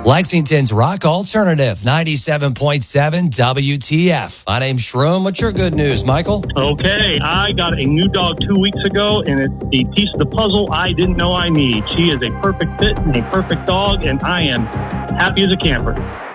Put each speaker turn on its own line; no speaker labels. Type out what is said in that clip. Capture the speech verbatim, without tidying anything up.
Lexington's Rock Alternative, ninety-seven point seven W T F. My name's Shroom. What's your good news, Michael?
Okay, I got a new dog two weeks ago, and it's the piece of the puzzle I didn't know I need. She is a perfect fit and a perfect dog, and I am happy as a camper.